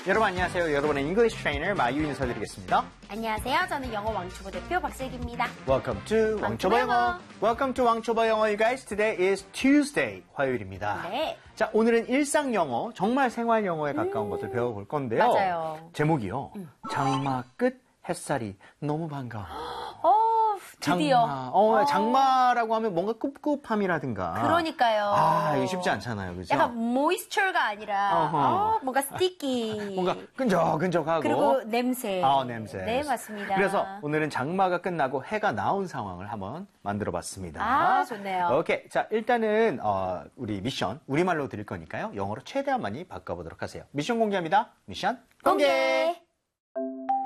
여러분 안녕하세요. 여러분의 English trainer 마유 인사드리겠습니다. 안녕하세요. 저는 영어 왕초보 대표 박슬기입니다. Welcome to 왕초보 영어. Welcome to 왕초보 영어, you guys. Today is Tuesday, 화요일입니다. 네. 자, 오늘은 일상 영어, 정말 생활 영어에 가까운 것을 배워볼 건데요. 맞아요. 제목이요. 장마 끝 햇살이 너무 반가워. 드디어. 장마라고 하면 뭔가 꿉꿉함이라든가. 그러니까요. 이게 쉽지 않잖아요. 그죠? 약간 moisture가 아니라 뭔가 sticky. 뭔가 끈적끈적하고. 그리고 냄새. 냄새. 네, 맞습니다. 그래서 오늘은 장마가 끝나고 해가 나온 상황을 한번 만들어봤습니다. 좋네요. 오케이. 자, 일단은 우리 미션 우리말로 드릴 거니까요. 영어로 최대한 많이 바꿔보도록 하세요. 미션 공개합니다. 미션 공개!